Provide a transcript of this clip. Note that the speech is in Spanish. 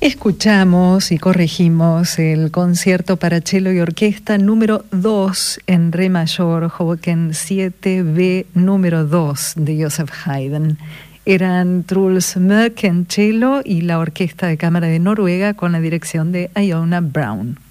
Escuchamos y corregimos el concierto para cello y orquesta número 2 en re mayor, Hoboken 7B número 2 de Joseph Haydn. Eran Truls Mørk en cello y la Orquesta de Cámara de Noruega con la dirección de Iona Brown.